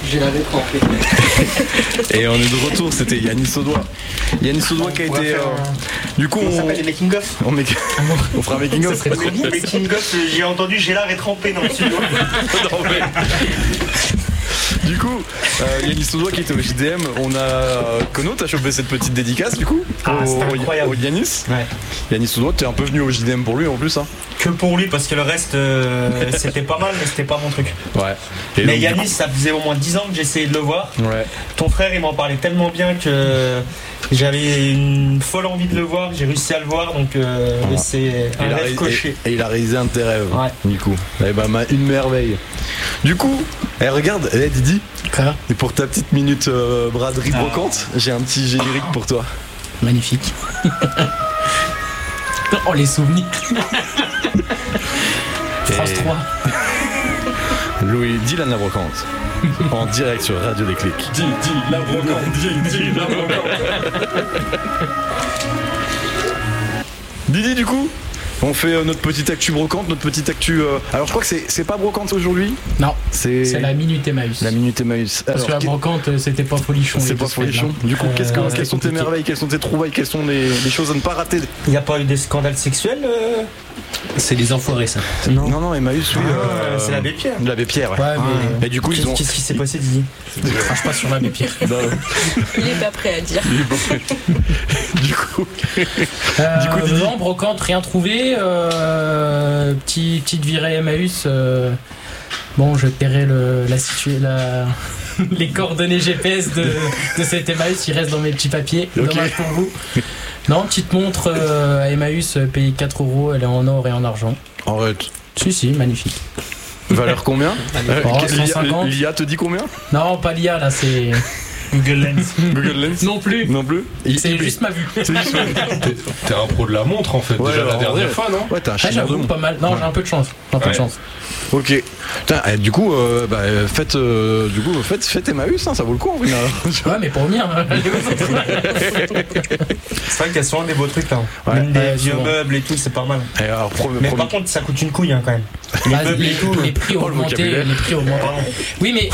J'ai la trempé. Et on est de retour, c'était Yannis Audois. Yannis Audois qui a été. Du coup, on s'appelle les making of. On fera un making of. Le making of, j'ai entendu Gélard est trempé dans le studio. Du coup, Yannis Audois qui était au JDM, on a Kono, t'as chopé cette petite dédicace du coup au Yannis. Ouais. Yannis Audois, t'es un peu venu au JDM pour lui en plus, hein. Que pour lui, parce que le reste c'était pas mal, mais c'était pas mon truc. Ouais. Et mais Yannis, ça faisait au moins 10 ans que j'essayais de le voir. Ouais. Ton frère, il m'en parlait tellement bien que j'avais une folle envie de le voir, j'ai réussi à le voir, donc c'est un rêve coché. Et il a réalisé un de tes rêves, ouais. Du coup. Et bah, une merveille. Du coup, regarde, Didi. Quoi ? Et pour ta petite minute braderie brocante, j'ai un petit générique pour toi. Magnifique. Oh, les souvenirs. France 3. Louis, Dylan la brocante. En direct sur Radio Déclic. Dis la brocante. Dis la brocante. Didi, du coup, on fait notre petite actu brocante, notre petite actu. Alors je crois que c'est pas brocante aujourd'hui. Non. C'est la minute Emmaüs. La minute Emmaüs. Parce que la brocante, c'était pas folichon. C'est pas folichon. Du coup, quelles sont tes merveilles, quelles sont tes trouvailles, quelles sont les choses à ne pas rater? Il n'y a pas eu des scandales sexuels C'est les enfoirés, ça. Non, Emmaüs, oui. C'est l'abbé Pierre. L'abbé Pierre, ouais. Mais du coup, qu'est-ce qui s'est passé, Didi? Je crache pas sur l'abbé Pierre. Il est pas prêt à dire. Du coup, Didi. Non, brocante, rien trouvé. Petite virée Emmaüs. Bon, je paierai les coordonnées GPS de cet Emmaüs. Il reste dans mes petits papiers. Okay. Dommage pour vous. Non, petite montre à Emmaüs, payée 4 €. Elle est en or et en argent. Arrête. Si, magnifique. Valeur combien? 150. L'IA te dit combien? Non, pas l'IA, là, c'est... Google Lens. Google Lens. Non plus. C'est juste ma vue. T'es un pro de la montre en fait, déjà la dernière fois, non? Ouais, t'as un chien de montre. Pas mal. Non, j'ai un peu de chance. Ok. Putain, du coup, faites Emmaüs, hein, ça vaut le coup en vrai. Ouais, mais pour venir. C'est vrai qu'il y a souvent des beaux trucs là. Ouais. Même des vieux meubles et tout, c'est pas mal. Mais par contre, ça coûte une couille quand même. Les meubles et tout. Les prix ont augmenté. Oui, mais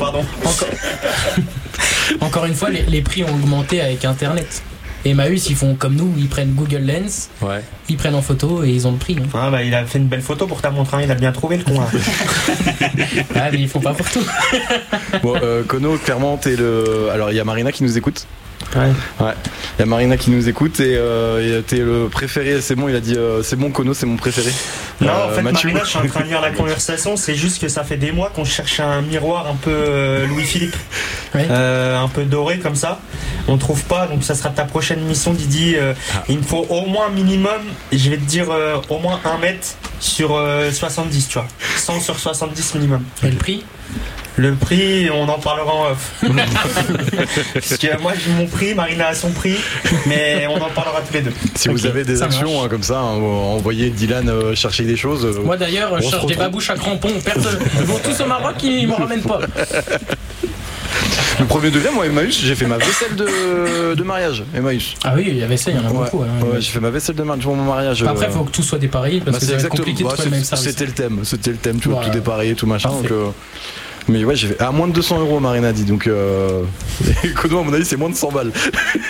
encore une fois, les prix ont augmenté avec Internet. Emmaüs, ils font comme nous, ils prennent Google Lens, ils prennent en photo et ils ont le prix. Hein. Il a fait une belle photo pour ta montre, il a bien trouvé le con. Mais ils font pas pour tout. Bon, Kono, clairement, t'es le. Alors, il y a Marina qui nous écoute. Ouais. Il y a Marina qui nous écoute et t'es le préféré. C'est bon, il a dit c'est bon, Kono, c'est mon préféré. Non, en fait, Mathieu. Marina, je suis en train de lire la conversation. C'est juste que ça fait des mois qu'on cherche un miroir un peu Louis-Philippe, un peu doré comme ça. On trouve pas, donc ça sera ta prochaine mission, Didi. Il me faut au moins minimum, je vais te dire au moins 1 mètre sur 70, tu vois. 100 sur 70 minimum. Et le prix? Le prix, on en parlera en off. Parce que moi j'ai mon prix, Marina a son prix, mais on en parlera tous les deux. Si vous avez des actions comme ça, envoyez Dylan chercher des choses. Moi d'ailleurs, je cherche des babouches à crampons. Ils vont tous au Maroc, ils m'en ramènent pas. Le premier degré, moi, Emmaüs, j'ai fait ma vaisselle de mariage. Emmaüs. Ah oui, la vaisselle, il y en a beaucoup. Ouais, j'ai fait ma vaisselle de mariage pour mon mariage. Après, il faut que tout soit dépareillé parce que c'est compliqué de trouver le même service. C'était le thème, tu vois, tout dépareillé, tout machin. Donc, mais ouais, j'ai fait à moins de 200 €, Marina dit. Donc, Kono, à mon avis, c'est moins de 100 balles.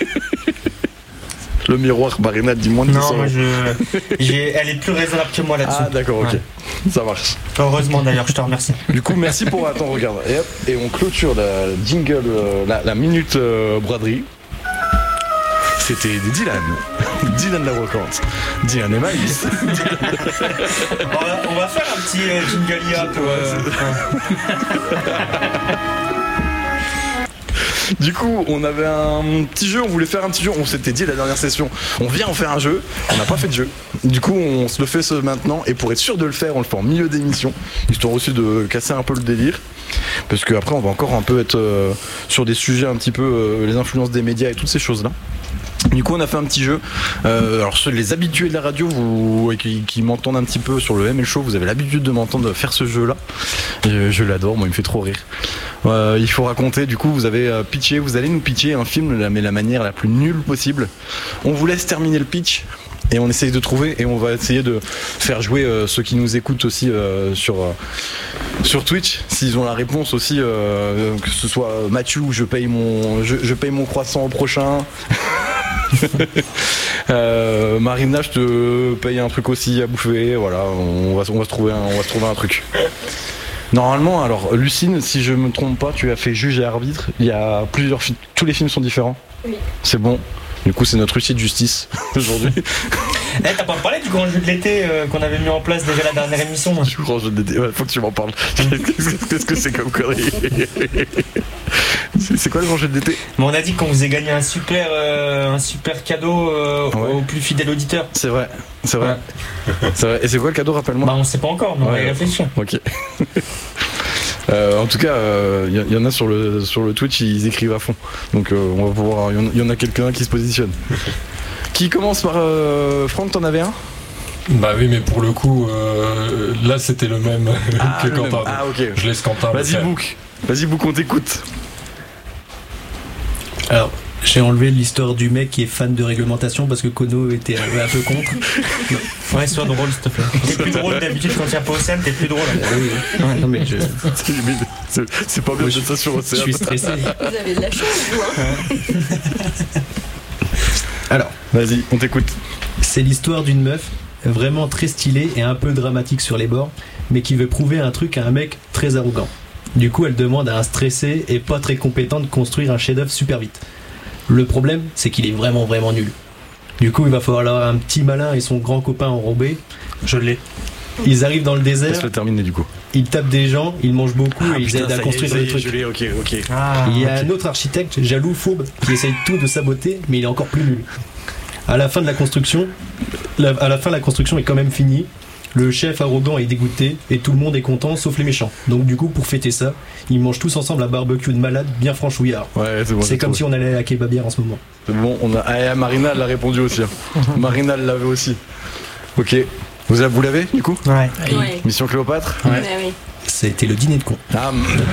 Le miroir, Marina dit moins de 200 €. Non, elle est plus raisonnable que moi là-dessus. Ah, d'accord, ok. Ça marche. Heureusement d'ailleurs, je te remercie. Du coup, merci pour. Attends, regarde. Et on clôture la jingle, la minute braderie. C'était Dylan la brocante. Dylan Emmaüs. On va faire un petit jingle IA. Du coup, on avait un petit jeu, on voulait faire un petit jeu, on s'était dit la dernière session, on vient en faire un jeu, on n'a pas fait de jeu. Du coup, on se le fait maintenant, et pour être sûr de le faire, on le fait en milieu d'émission, histoire aussi de casser un peu le délire. Parce qu'après, on va encore un peu être sur des sujets un petit peu, les influences des médias et toutes ces choses-là. Du coup, on a fait un petit jeu. Alors, les habitués de la radio qui m'entendent un petit peu sur le ML Show, vous avez l'habitude de m'entendre faire ce jeu-là. Je l'adore, moi, il me fait trop rire. Il faut raconter, du coup, vous allez nous pitcher un film, mais la manière la plus nulle possible. On vous laisse terminer le pitch. Et on essaye de trouver, et on va essayer de faire jouer ceux qui nous écoutent aussi sur Twitch, s'ils ont la réponse aussi, que ce soit Mathieu ou je paye mon croissant au prochain. Marina, je te paye un truc aussi à bouffer. Voilà, on va se trouver un truc. Normalement, alors Lucine, si je me trompe pas, tu as fait juge et arbitre. Il y a plusieurs films, tous les films sont différents. Oui. C'est bon. Du coup, c'est notre huissier de justice aujourd'hui. T'as pas parlé du grand jeu de l'été qu'on avait mis en place déjà la dernière émission, moi. Du grand jeu de l'été, ouais, faut que tu m'en parles. Qu'est-ce que c'est comme connerie? C'est quoi le grand jeu de l'été? Mais on a dit qu'on vous faisait gagner un super cadeau aux plus fidèles auditeurs. C'est vrai. C'est vrai. Et c'est quoi le cadeau, rappelle-moi? Bah on sait pas encore, mais on va y réfléchir. Ok. En tout cas, il y en a sur le Twitch, ils écrivent à fond. Donc on va pouvoir. Il y en a quelques-uns qui se positionnent. Qui commence par Franck, t'en avais un? Bah oui, mais pour le coup, là c'était le même que Quentin. Ah ok. Je laisse Quentin. Vas-y Book, on t'écoute. Alors, j'ai enlevé l'histoire du mec qui est fan de réglementation parce que Kono était un peu contre. Ouais, sois drôle s'il te plaît. T'es plus drôle d'habitude quand il n'y a pas Océane, t'es plus drôle. Ouais, non mais c'est pas bien de ça sur je Océane. suis stressé. Vous avez de la chance, vous, hein. Alors, Vas-y, on t'écoute. c'est l'histoire d'une meuf vraiment très stylée et un peu dramatique sur les bords, mais qui veut prouver un truc à un mec très arrogant. Du coup, elle demande à un stressé et pas très compétent de construire un chef-d'œuvre super vite. Le problème, c'est qu'il est vraiment nul. Du coup, il va falloir un petit malin et son grand copain enrobé. Je l'ai. Ils arrivent dans le désert, Laisse-le terminer du coup. ils tapent des gens, ils mangent beaucoup et ils aident à construire le truc. Ok. Il y a un autre architecte, jaloux, fourbe, qui essaye tout de saboter, mais il est encore plus nul. À la fin, la construction est quand même finie. Le chef arrogant est dégoûté et tout le monde est content sauf les méchants. Donc du coup, pour fêter ça, ils mangent tous ensemble un barbecue de malade bien franchouillard. Ouais, c'est bon. C'est comme si on allait à la kebabière en ce moment. C'est bon, Marina elle l'a répondu aussi. Marina elle l'avait aussi. Ok. Vous l'avez du coup? Ouais. Ouais. Mission Cléopâtre? Bah oui. C'était le dîner de con. Ah,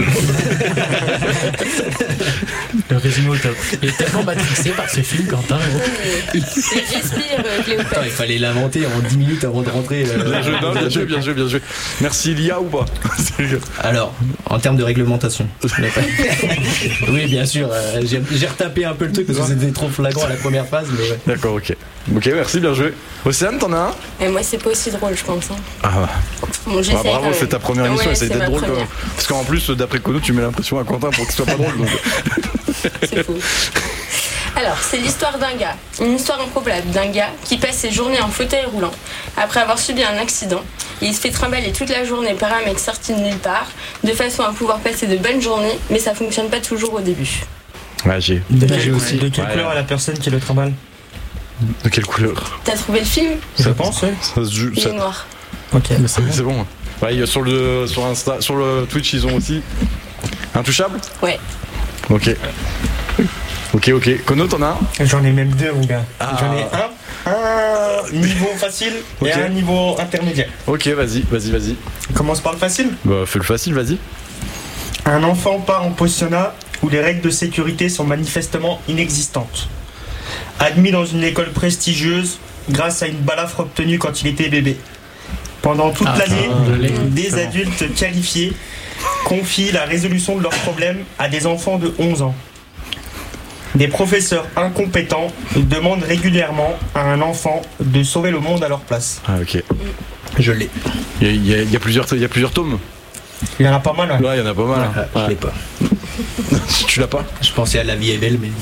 Le résumé au top. Il est tellement matrixé par ce film, Quentin. J'inspire Cléopâtre. Attends, il fallait l'inventer en 10 minutes avant de rentrer. bien joué. Merci Lia ou pas? Alors, en termes de réglementation. Oui, bien sûr. J'ai retapé un peu le truc parce que c'était trop flagrant à la première phase. Mais ouais. D'accord, ok. Ok, merci, bien joué. Océane, t'en as un? Et moi, c'est pas aussi drôle, je pense. Hein. Ah, Bon, j'essaie quand bravo, même. c'est ta première émission, Ouais, essaye c'est d'être ma drôle quand première. même. Parce qu'en plus, d'après Kono, tu mets l'impression à Quentin pour que ce soit pas drôle. Donc. C'est fou. Alors, c'est l'histoire d'un gars, une histoire improbable d'un gars qui passe ses journées en fauteuil roulant après avoir subi un accident. Et il se fait trimballer toute la journée par un mec sorti de nulle part, de façon à pouvoir passer de bonnes journées, mais ça fonctionne pas toujours au début. Ouais, j'ai. De J'ai aussi. quelle couleur est la personne qui le trimballe? De quelle couleur? T'as trouvé le film? Je pense, oui. Ça se joue. Il est noir. Ok. C'est bon. Ouais, sur le Twitch, ils ont aussi. Intouchable? Ouais. Ok. Kono, t'en as un? J'en ai même deux, mon gars. Ah. J'en ai un niveau facile Ok. et un niveau intermédiaire. Ok, vas-y. On commence par le facile. Bah, fais le facile, vas-y. Un enfant part en pensionnat où les règles de sécurité sont manifestement inexistantes. Admis dans une école prestigieuse grâce à une balafre obtenue quand il était bébé. Pendant toute l'année, des adultes qualifiés confient la résolution de leurs problèmes à des enfants de 11 ans. Des professeurs incompétents demandent régulièrement à un enfant de sauver le monde à leur place. Ah, ok. Je l'ai. Il y a plusieurs tomes. Il y en a pas mal, ouais. Ouais, il y en a pas mal. hein. Je l'ai pas. Tu l'as pas? Je pensais à La vie est belle, mais.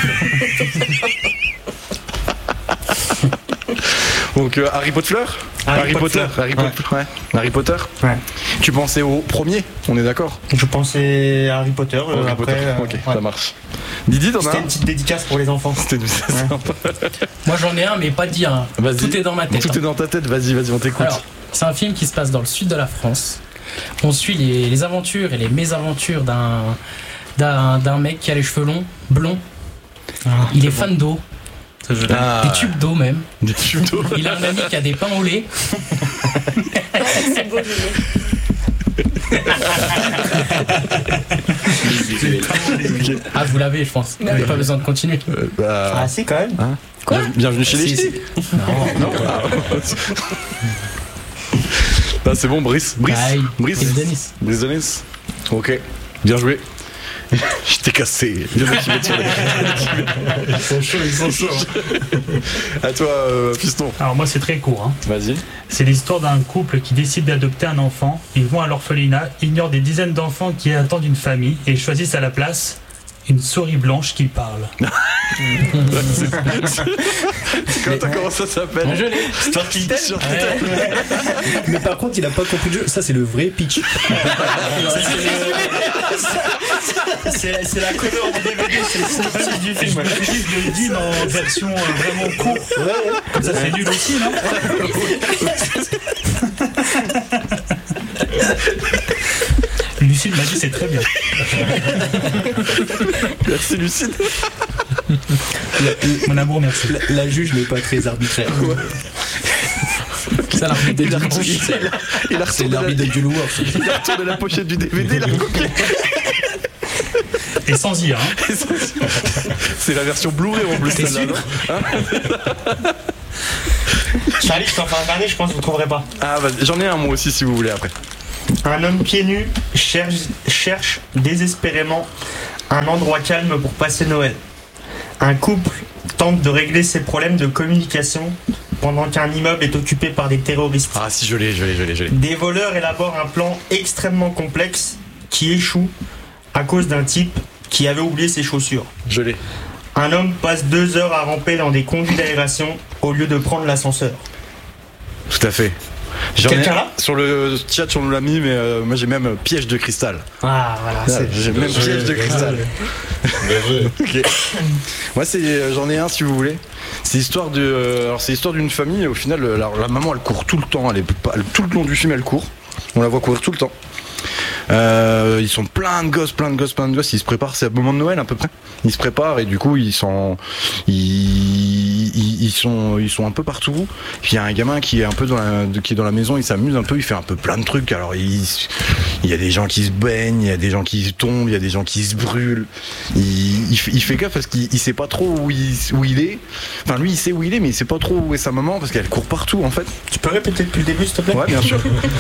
Donc Harry Potter. Harry Potter. Harry Potter. Ouais. Tu pensais au premier, on est d'accord? Je pensais à Harry Potter. Harry Après, Potter. Ok, ouais. ça marche. Didi, t'en as C'était un? une petite dédicace pour les enfants. C'était sympa. Moi j'en ai un, mais pas dire. Hein. Vas-y. Tout est dans ma tête. Tout est dans ta tête, vas-y, on t'écoute. Alors, c'est un film qui se passe dans le sud de la France. On suit les aventures et les mésaventures d'un mec qui a les cheveux longs, blonds. Il est fan d'eau, des tubes d'eau même. Des tubes d'eau. Il a un ami qui a des pains au lait. C'est beau, Ah, vous l'avez, je pense. Vous n'avez pas besoin de continuer. Ah, si, quand même. Quoi? Bienvenue chez les Si, ch'tis. Non. Là, c'est bon, Brice. Aïe. Brice Et Denis. Brice de Nice. Ok, bien joué. Je t'ai cassé. Il y en a qui mettent sur les- Ils sont chauds. À toi, Fiston. Alors moi c'est très court. Hein. Vas-y. C'est l'histoire d'un couple qui décide d'adopter un enfant. Ils vont à l'orphelinat, ignorent des dizaines d'enfants qui attendent une famille et choisissent à la place une souris blanche qui parle. Comment ça s'appelle? Je l'ai. Sur Twitter. Sur Mais par contre, il a pas compris le jeu. Ça, c'est le vrai pitch. C'est la couleur du DVD, c'est le synopsis du film. Je le dis en version vraiment courte. Comme ça c'est nul aussi, non? Lucide m'a dit c'est très bien. Merci, Lucide. Mon amour, merci. La juge n'est pas très arbitraire. Ça l'arbitre Il a de retourné C'est la- l'arbitre de Jules Ward. il a retourné la pochette du DVD, il a copié. Et sans IA. Hein. C'est la version Blu-ray en plus, T'es celle-là, sûr non? Charlie, je t'en fais un dernier, je pense que vous trouverez pas. Ah, vas-y, j'en ai un moi aussi si vous voulez après. Un homme pieds nus cherche désespérément un endroit calme pour passer Noël. Un couple tente de régler ses problèmes de communication pendant qu'un immeuble est occupé par des terroristes. Ah, si, je l'ai. Des voleurs élaborent un plan extrêmement complexe qui échoue à cause d'un type qui avait oublié ses chaussures. Je l'ai. Un homme passe 2 heures à ramper dans des conduits d'aération au lieu de prendre l'ascenseur. Tout à fait. J'en ai Quelqu'un un là sur le chat, on nous l'a mis, mais moi j'ai même piège de cristal. Ah voilà, J'ai même piège de cristal. Bien joué. Ok. Moi, j'en ai un si vous voulez. C'est l'histoire c'est l'histoire d'une famille. Au final, la maman, elle court tout le temps. Tout le long du film, elle court. On la voit courir tout le temps. Ils sont plein de gosses. Ils se préparent. C'est le moment de Noël à peu près. Ils se préparent et du coup, ils sont un peu partout. Puis il y a un gamin qui est un peu qui est dans la maison. Il s'amuse un peu. Il fait un peu plein de trucs. Alors il y a des gens qui se baignent, il y a des gens qui tombent, il y a des gens qui se brûlent. Il fait gaffe parce qu'il sait pas trop où il est. Enfin, lui, il sait où il est, mais il sait pas trop où est sa maman parce qu'elle court partout en fait. Tu peux répéter depuis le début s'il te plaît? Ouais, bien sûr.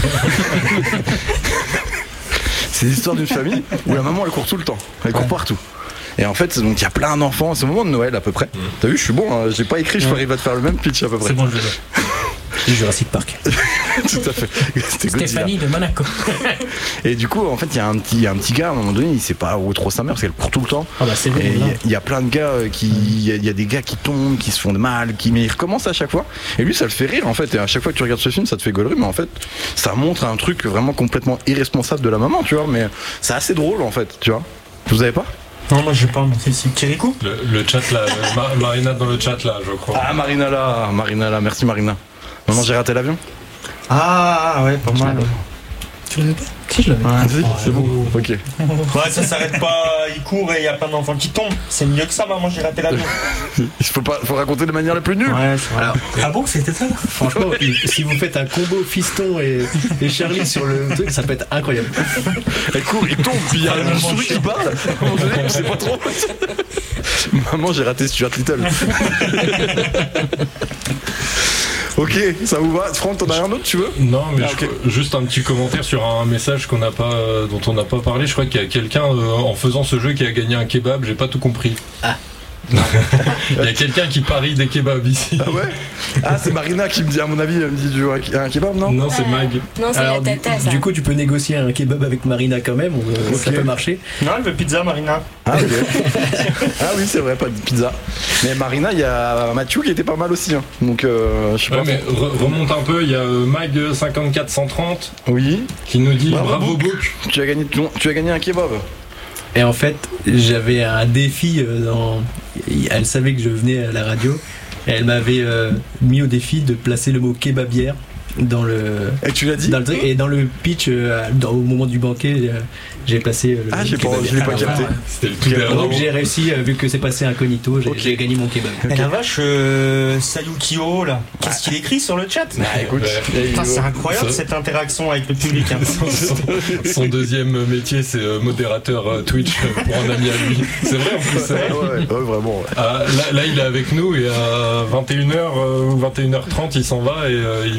C'est l'histoire d'une famille où la maman elle court tout le temps, elle court partout. Et en fait, donc il y a plein d'enfants, c'est au moment de Noël à peu près. T'as vu, je suis bon, hein, j'ai pas écrit, je arrive à te faire le même pitch à peu près. C'est bon, je le vois. Jurassic Park. Tout à fait. C'était Godzilla. Stéphanie de Monaco. Et du coup, en fait, il y a un petit gars à un moment donné, il sait pas où trop sa mère parce qu'elle court tout le temps. Ah bah c'est bon. Et là. il y a plein de gars il y a des gars qui tombent, qui se font de mal, mais ils recommencent à chaque fois. Et lui, ça le fait rire en fait. Et à chaque fois que tu regardes ce film, ça te fait gaulerie, mais en fait, ça montre un truc vraiment complètement irresponsable de la maman, tu vois. Mais c'est assez drôle en fait, tu vois. Vous avez pas? Non, moi j'ai pas, mais c'est Kirikou. Le chat là, Marina dans le chat là, je crois. Ah, Marina là, merci Marina. Maman, j'ai raté l'avion. Ah ouais, pas mal. Tu l'avais pas? Si, je l'avais. C'est bon. Ok. Ouais, ça s'arrête pas, il court et il y a plein d'enfants qui tombent. C'est mieux que ça, maman, j'ai raté l'avion. Faut raconter de manière la plus nulle. Ouais, c'est vrai. Alors, Ah bon, c'était ça? franchement, si vous faites un combo Fiston et Charlie sur le truc, ça peut être incroyable. Elle court, il tombe, puis il y a une souris qui parle. À un moment donné, je sais pas trop. Maman, j'ai raté Stuart Little. Ok, ça vous va? Franck, t'en as un autre, tu veux? Non, mais Ah, ok. juste un petit commentaire sur un message dont on n'a pas parlé. Je crois qu'il y a quelqu'un en faisant ce jeu qui a gagné un kebab. J'ai pas tout compris. Ah. Il y a quelqu'un qui parie des kebabs ici. Ah ouais? Ah, c'est Marina qui me dit, à mon avis, elle me dit un kebab, non? Non, c'est Mag. Non, c'est Alors, la tata, ça. du coup, tu peux négocier un kebab avec Marina quand même, ça peut marcher. Non, elle veut pizza, Marina. Ah, ok. Ah oui, c'est vrai, pas de pizza. Mais Marina, il y a Mathieu qui était pas mal aussi. Hein. Donc, je sais Ouais, pas. mais remonte un peu. Il y a Mag54130 Oui, qui nous dit Bravo, bravo Book. Book. tu as gagné un kebab. Et en fait, j'avais un défi elle savait que je venais à la radio, et elle m'avait mis au défi de placer le mot kebabière dans le Et tu l'as dit? dans le truc, et dans le pitch au moment du banquet j'ai placé le Ah, mot je l'ai pas kebabière. capté. C'était le tout Ok, dernier. Donc j'ai réussi, vu que c'est passé incognito, j'ai gagné mon kebab. Et la vache, Sayukio, là, qu'est-ce qu'il écrit sur le chat? Bah écoute, Putain, c'est incroyable Ça- cette interaction avec le public. Hein. Son deuxième métier, c'est modérateur Twitch pour un ami à lui. C'est vrai en plus. c'est vrai. ouais, vraiment. Ouais. Là, il est avec nous et à 21h ou 21h30, il s'en va et il va avec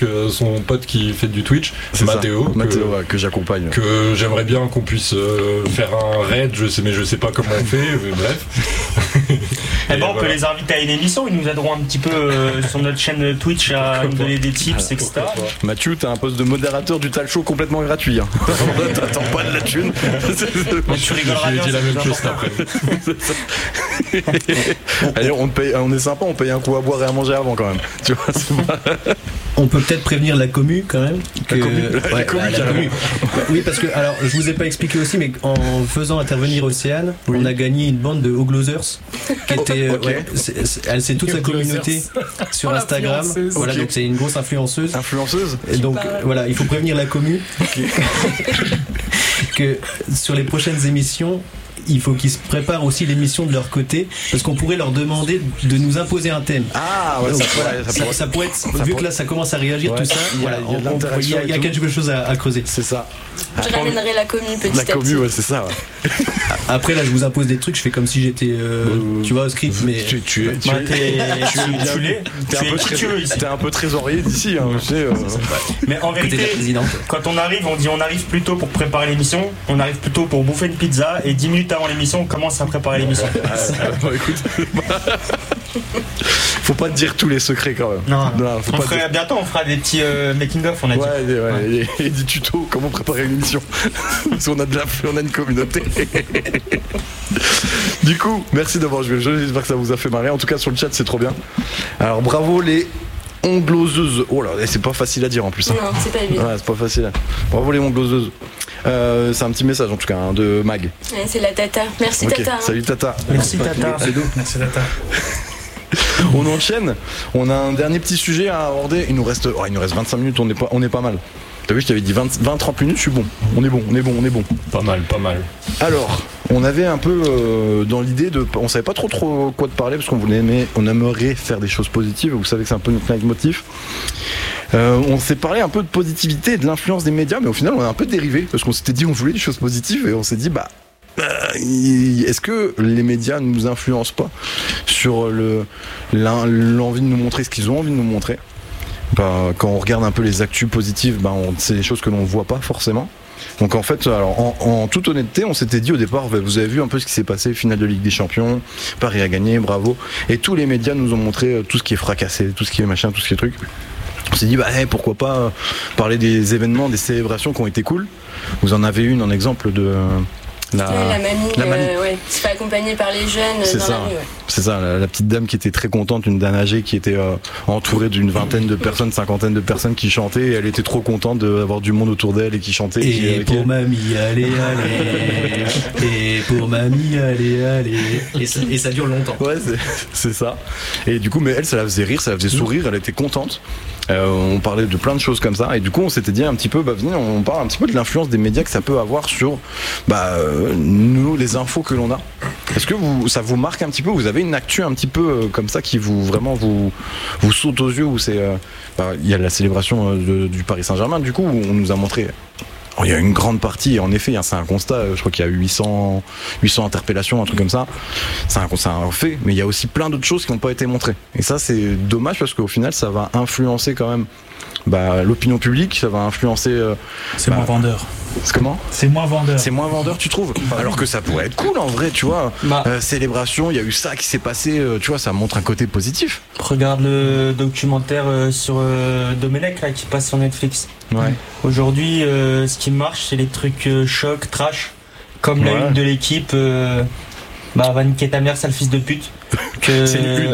que son pote qui fait du Twitch, C'est ça. Mathéo, ouais, que j'accompagne. que j'aimerais bien qu'on puisse faire un raid, mais je sais pas comment on fait, mais bref. Eh ben, on peut les inviter à une émission, ils nous aideront un petit peu sur notre chaîne Twitch à nous donner des tips, etc. Mathieu, t'as un poste de modérateur du talk show complètement gratuit. Hein. T'attends pas de la thune. Mais tu rigoleras J'ai bien, dit la c'est même plus chose cet important. après. Allez, on est sympa, on paye un coup à boire et à manger avant quand même. Tu vois, c'est pas... On peut peut-être prévenir la commu quand même. La commu, Ouais, commu, la carrément. commu. Oui, parce que, alors, je vous ai pas expliqué aussi, mais en faisant intervenir Océane, on a gagné une bande de Oglosers qui était. Ok. C'est toute sa communauté sur Instagram. L'influenceuse. Voilà, Ok. donc c'est une grosse influenceuse. Influenceuse. Et donc voilà, il faut prévenir la commu que sur les prochaines émissions, il faut qu'ils se préparent aussi l'émission de leur côté, parce qu'on pourrait leur demander de nous imposer un thème. Ah ouais, Donc, ça voilà, pourrait- ça pourrait être, ça vu pourrait- que là ça commence à réagir, Ouais, tout ça, il y a- voilà, il y a de l'interaction il y a et tout. quelque chose à creuser. C'est ça. Je ramènerai la commu petit La à petit. commu, ouais, c'est ça. Ouais. Après là je vous impose des trucs, je fais comme si j'étais tu vois au script, mais Tu es Bah, tu es qui tu veux ici. T'es un peu trésorier d'ici, hein, tu sais. Mais en côté de la vérité, présidente. quand on arrive, on dit on arrive plus tôt pour préparer l'émission, on arrive plus tôt pour bouffer une pizza, et 10 minutes avant l'émission, on commence à préparer l'émission. Bon, écoute. Faut pas te dire tous les secrets quand même. Non, faut on pas fera, bientôt on fera des petits making-of, on a dit. Ouais, et des tutos, comment préparer une émission. Parce qu'on a on a une communauté. Du coup, merci d'avoir joué le jeu, j'espère que ça vous a fait marrer. En tout cas, sur le chat, c'est trop bien. Alors, bravo les ongloseuses. Oh là, c'est pas facile à dire en plus. Hein. Non, c'est pas évident. Ouais, c'est pas facile. Bravo les ongloseuses. C'est un petit message en tout cas hein, de Mag. Ouais, c'est la Tata. Merci Ok, Tata. hein. salut Tata. Merci Tata. Merci Tata. On enchaîne. On a un dernier petit sujet à aborder. Il nous reste 25 minutes, on est pas mal. T'as vu, je t'avais dit 20-30 minutes, je suis bon. On est bon. Pas mal. Alors, on avait un peu dans l'idée de... On savait pas trop quoi de parler parce qu'on aimerait faire des choses positives. Vous savez que c'est un peu notre leitmotiv. On s'est parlé un peu de positivité et de l'influence des médias, mais au final on a un peu dérivé parce qu'on s'était dit on voulait des choses positives et on s'est dit est-ce que les médias ne nous influencent pas sur l'envie de nous montrer ce qu'ils ont envie de nous montrer. Quand on regarde un peu les actus positives, c'est des choses que l'on voit pas forcément. Donc en fait, alors en toute honnêteté, on s'était dit au départ, vous avez vu un peu ce qui s'est passé, finale de Ligue des Champions, Paris a gagné, bravo. Et tous les médias nous ont montré tout ce qui est fracassé, tout ce qui est machin, tout ce qui est truc. On s'est dit, pourquoi pas parler des événements, des célébrations qui ont été cool. Vous en avez une en exemple de... La mamie. Ouais, qui se fait accompagner par les jeunes C'est dans ça. la rue. Ouais. C'est ça, la petite dame qui était très contente, une dame âgée qui était entourée d'une vingtaine de personnes, cinquantaine de personnes qui chantaient, et elle était trop contente d'avoir du monde autour d'elle et qui chantait. Et pour mamie, allez, et pour mamie, allez. Et ça dure longtemps. Ouais, c'est ça. Et du coup, mais elle, ça la faisait rire, ça la faisait sourire, elle était contente. On parlait de plein de choses comme ça, et du coup, on s'était dit un petit peu, venez, on parle un petit peu de l'influence des médias que ça peut avoir sur nous, les infos que l'on a. Est-ce que ça vous marque un petit peu? Vous avez une actu un petit peu comme ça qui vous saute aux yeux, où c'est il y a la célébration du Paris Saint-Germain, du coup, où on nous a montré. Il y a une grande partie, et en effet, c'est un constat, je crois qu'il y a 800 interpellations, un truc comme ça. C'est un fait, mais il y a aussi plein d'autres choses qui n'ont pas été montrées. Et ça, c'est dommage parce qu'au final, ça va influencer quand même l'opinion publique, ça va influencer. C'est moins vendeur. C'est comment? C'est moins vendeur. C'est moins vendeur, tu trouves? Alors que ça pourrait être cool en vrai, tu vois. Célébration, il y a eu ça qui s'est passé, tu vois, ça montre un côté positif. Regarde le documentaire sur Domenech là, qui passe sur Netflix. Ouais. Aujourd'hui, ce qui marche, c'est les trucs choc, trash, comme la une de l'équipe. Va niquer ta mère, sale fils de pute. Que C'est une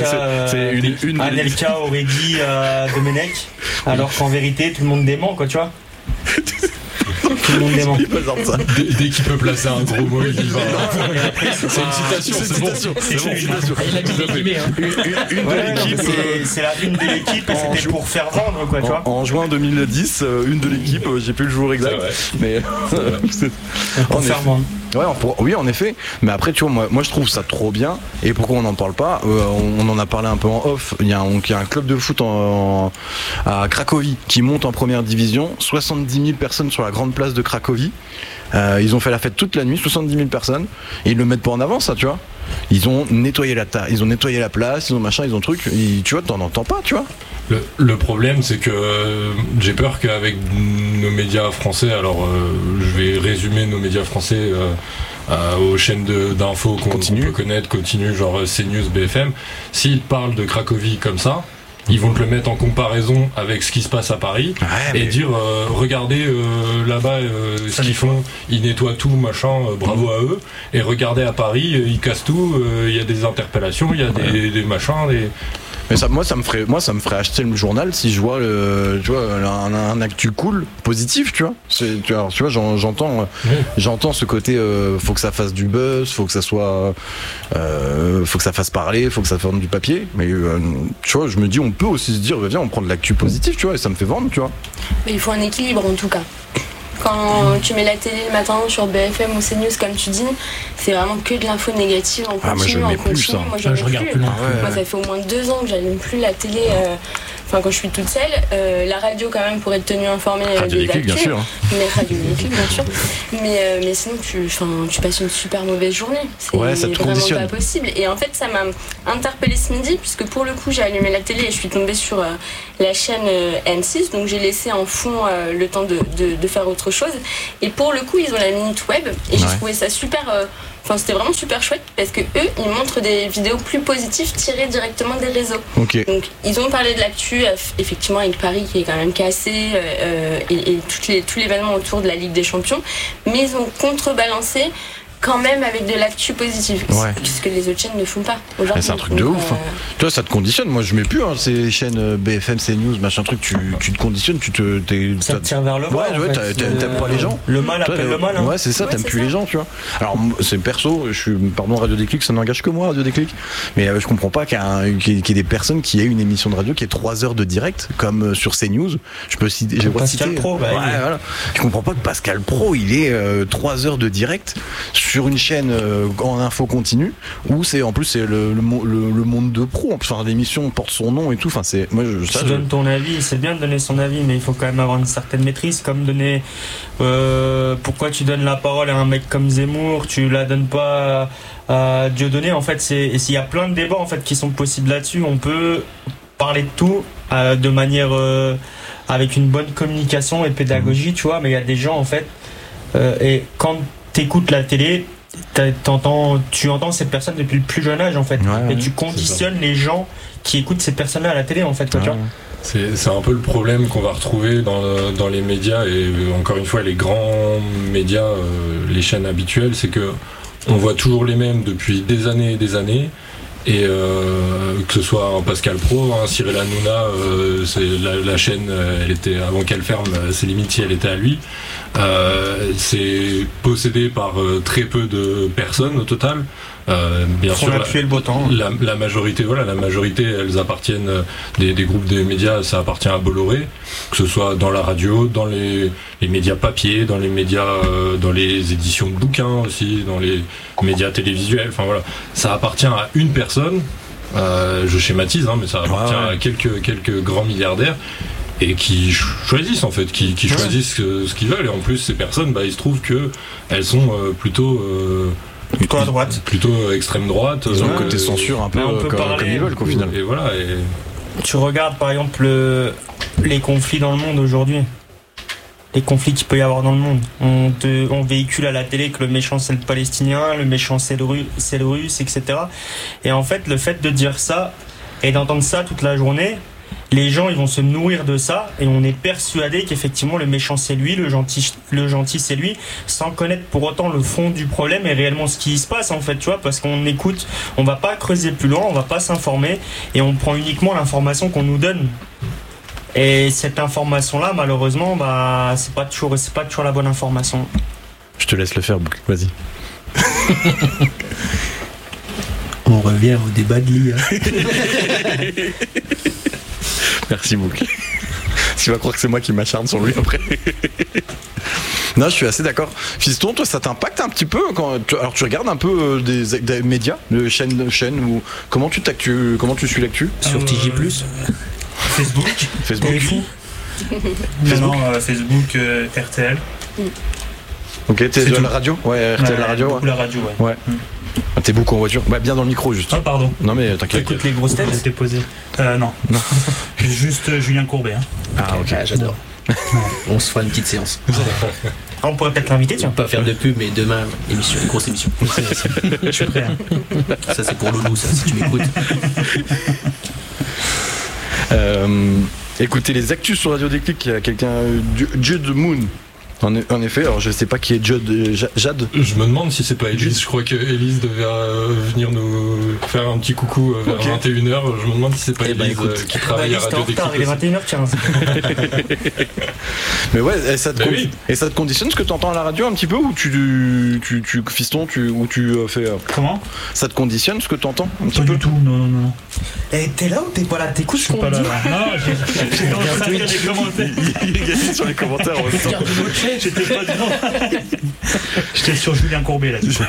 Anelka aurait dit à Domenech, alors qu'en vérité, tout le monde dément, quoi, tu vois. Tout le monde dément. Il présente ça. Dès qu'il peut placer un gros mot, il y va. C'est une citation, c'est bon. Il a mis des guillemets, hein. Une de l'équipe. C'est la une de l'équipe et c'était pour faire vendre, quoi, tu vois. En juin 2010, une de l'équipe, j'ai plus le jour exact. Mais Pour faire vendre. Ouais, oui, en effet. Mais après, tu vois, moi je trouve ça trop bien. Et pourquoi on n'en parle pas? On en a parlé un peu en off. Il y a un club de foot à Cracovie qui monte en première division. 70 000 personnes sur la grande place de Cracovie. Ils ont fait la fête toute la nuit, 70 000 personnes. Et ils le mettent pas en avant, ça, tu vois. Ils ont nettoyé ils ont nettoyé la place, ils ont machin, ils ont truc. Tu vois, t'en entends pas, tu vois. Le problème, c'est que j'ai peur qu'avec nos médias français, alors je vais résumer nos médias français aux chaînes d'infos qu'on peut connaître, continue, genre CNews, BFM, s'ils parlent de Cracovie comme ça, ils vont te le mettre en comparaison avec ce qui se passe à Paris et dire regardez là-bas ce qu'ils font, ils nettoient tout machin, bravo à eux, et regardez à Paris, ils cassent tout, il y a des interpellations, il y a des machins, Mais moi ça me ferait acheter le journal si je vois un actu cool, positif, tu vois. Tu vois, j'entends ce côté faut que ça fasse du buzz, faut que ça soit faut que ça fasse parler, faut que ça fasse du papier, mais tu vois, je me dis on peut aussi se dire viens on prend de l'actu positif, tu vois, et ça me fait vendre, tu vois. Mais il faut un équilibre en tout cas. Quand tu mets la télé le matin sur BFM ou CNews, comme tu dis, c'est vraiment que de l'info négative en continu, moi, je regarde plus. Moi, ça fait au moins 2 ans que j'allume plus la télé. Quand je suis toute seule, la radio quand même pour être tenue informée des actus. Bien sûr. Mais Radio Déclic, bien sûr. Mais sinon, tu passes une super mauvaise journée. C'est ça te vraiment conditionne. pas possible. Et en fait, ça m'a interpellée ce midi, puisque pour le coup, j'ai allumé la télé et je suis tombée sur la chaîne M6. Donc j'ai laissé en fond le temps de faire autre chose. Et pour le coup, ils ont la minute web. Et j'ai trouvé ça super... c'était vraiment super chouette parce que eux, ils montrent des vidéos plus positives tirées directement des réseaux. Okay. Donc, ils ont parlé de l'actu, effectivement, avec Paris qui est quand même cassé et tout l'événement autour de la Ligue des Champions, mais ils ont contrebalancé quand même avec de l'actu positive, puisque les autres chaînes ne font pas aujourd'hui. C'est un truc de ouf. Tu vois, ça te conditionne. Moi, je mets plus ces chaînes BFM, CNews, machin truc. Tu te conditionnes, ça te tire vers le mal. T'aimes pas les gens. Le mal appelle le mal. Hein. Ouais, c'est ça. T'aimes plus les gens, tu vois. Alors, c'est perso. Pardon, Radio Déclic, ça n'engage que moi, Radio Déclic. Mais je comprends pas qu'il y ait des personnes qui aient une émission de radio qui est 3 heures de direct, comme sur CNews. Je peux citer. Pascal Pro. Voilà. Je comprends pas que Pascal Pro, il ait 3 heures de direct sur une chaîne en info continue où c'est le monde de pro, enfin l'émission porte son nom et tout, enfin c'est moi tu donnes ton avis, c'est bien de donner son avis, mais il faut quand même avoir une certaine maîtrise, comme donner pourquoi tu donnes la parole à un mec comme Zemmour, tu la donnes pas à Dieudonné. En fait, s'il y a plein de débats en fait qui sont possibles là-dessus, on peut parler de tout de manière avec une bonne communication et pédagogie, tu vois, mais il y a des gens en fait et quand t'écoutes la télé, tu entends ces personnes depuis le plus jeune âge en fait, et tu conditionnes les gens qui écoutent ces personnes-là à la télé en fait, tu vois. C'est un peu le problème qu'on va retrouver dans les médias, et encore une fois les grands médias, les chaînes habituelles, c'est que on voit toujours les mêmes depuis des années et des années. Et que ce soit un Pascal Pro, un Cyril Hanouna, c'est la chaîne, elle était avant qu'elle ferme, c'est limite si elle était à lui. C'est possédé par très peu de personnes au total. Bien sûr, le beau temps. La majorité, elles appartiennent des groupes des médias, ça appartient à Bolloré, que ce soit dans la radio, dans les médias papier, dans les médias, dans les éditions de bouquins aussi, dans les médias télévisuels. Enfin voilà, ça appartient à une personne. Je schématise, mais ça appartient à quelques grands milliardaires. Et qui choisissent en fait, qui choisissent ce qu'ils veulent. Et en plus, ces personnes, il se trouve que elles sont plutôt à droite, plutôt extrême droite. Ils ont le côté censure un peu comme ils veulent, au final. Et voilà. Tu regardes par exemple les conflits dans le monde aujourd'hui. Les conflits qu'il peut y avoir dans le monde. On véhicule à la télé que le méchant c'est le Palestinien, le méchant c'est le Russe, etc. Et en fait, le fait de dire ça et d'entendre ça toute la journée, les gens ils vont se nourrir de ça et on est persuadé qu'effectivement le méchant c'est lui, le gentil c'est lui, sans connaître pour autant le fond du problème et réellement ce qui se passe en fait, tu vois, parce qu'on écoute, on va pas creuser plus loin, on va pas s'informer et on prend uniquement l'information qu'on nous donne. Et cette information là malheureusement c'est pas toujours la bonne information. Je te laisse le faire, Bouc, vas-y. On revient au débat de l'IA. Merci Bouc. Tu vas croire que c'est moi qui m'acharne sur lui après. Non, je suis assez d'accord. Fiston, toi, ça t'impacte un petit peu alors tu regardes un peu des médias, de chaînes ou comment tu suis l'actu sur TJ+. Facebook. Facebook. Facebook, RTL. Ok, t'es de la radio? Ouais, RTL la radio. La radio, ouais. Ah, t'es beaucoup en voiture. Bah, bien dans le micro, juste. Ah, pardon. Non, mais t'inquiète. Écoute les grosses têtes. J'étais posé. Non. Juste Julien Courbet. Hein. Ah, ok. Ah, j'adore. On se fera une petite séance. Ah, on pourrait peut-être l'inviter, On tiens. va pas faire de pub, mais demain, émission, grosse émission. Je suis prêt. Hein. Ça, c'est pour Loulou, ça, si tu m'écoutes. Écoutez les actus sur Radio Déclic, il y a quelqu'un, Jude Moon. En effet, alors je sais pas qui est Jade. Je me demande si c'est pas Elise. Je crois que Elise devait venir nous faire un petit coucou vers 21h. Je me demande si c'est pas Elise qui travaille à Radio Déclic. Il est 21h15. Mais ouais, et ça te conditionne ce que tu entends à la radio un petit peu, ou tu fiston, ou tu fais. Comment? Ça te conditionne ce que tu entends un petit Pas peu? du tout, non. Et t'es là ou t'es pas là? T'écoutes Je ce suis qu'on pas dit? là. Non, j'étais en train de lire les commentaires. Il est gagné sur les commentaires en même temps. J'étais pas dedans. J'étais sur Julien Courbet là-dessus.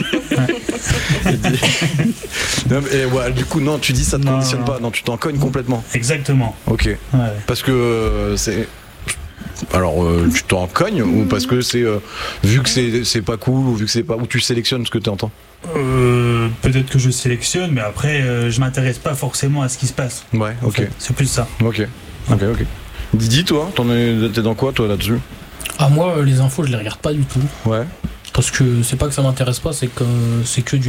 Non, mais, ouais, du coup, non, tu dis ça te Non, conditionne non. pas, non, tu t'en cognes complètement. Exactement. Ok. Ouais. Parce que c'est. Alors, tu t'en cognes, ou parce que c'est. Vu que c'est pas cool, ou vu que c'est pas. Ou tu sélectionnes ce que tu entends? Peut-être que je sélectionne, mais après, je m'intéresse pas forcément à ce qui se passe. Ouais, ok. C'est plus ça. Ok. Didi, toi, t'es dans quoi, toi, là-dessus? Ah, moi, les infos, je les regarde pas du tout. Ouais. Parce que c'est pas que ça m'intéresse pas, c'est que du